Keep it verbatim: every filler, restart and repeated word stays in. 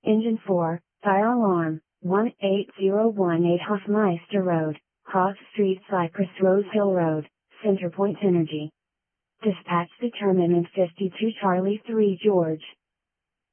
Engine four, fire alarm, one eight zero one eight Hofmeister Road, Cross Street Cypress Rose Hill Road, Centerpoint Energy. Dispatch determinant fifty-two Charlie three George.